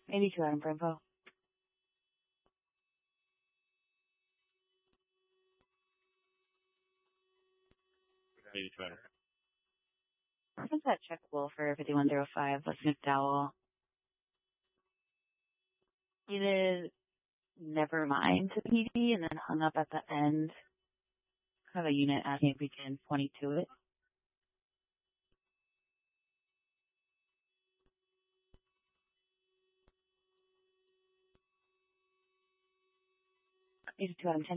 82 item for info. 82 item. What's that checkable for 5105? Let's McDowell. He did never mind to PD and then hung up at the end. Have a unit asking if we can 22 it. Eighty-two item 10